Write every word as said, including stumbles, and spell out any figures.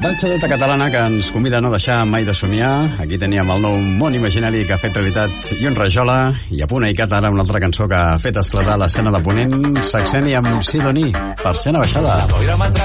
Dansadeta catalana que ens convida a no deixar mai de somiar. Aquí teníem el nou món imaginari que ha fet realitat i un rajola, i a punt i cat ara una altra cançó que ha fet esclatar l'escena de Ponent, Saxeni amb Sidoní, per Sena Baixada.